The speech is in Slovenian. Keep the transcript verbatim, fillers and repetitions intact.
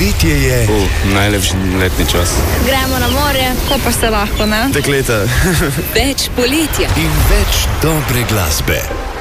Poletje je uh, najlepši letni čas. Gremo na morje, ko pa se lahko, ne? Dekleta. Več poletja in več dobre glasbe.